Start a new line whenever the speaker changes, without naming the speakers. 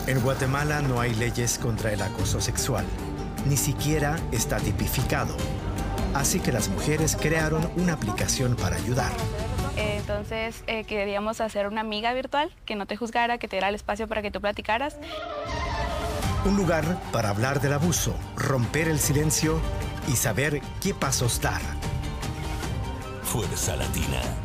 En Guatemala no hay leyes contra el acoso sexual. Ni siquiera está tipificado. Así que las mujeres crearon una aplicación para ayudar.
Entonces queríamos hacer una amiga virtual que no te juzgara, que te diera el espacio para que tú platicaras.
Un lugar para hablar del abuso, romper el silencio y saber qué pasos dar.
Fuerza Latina.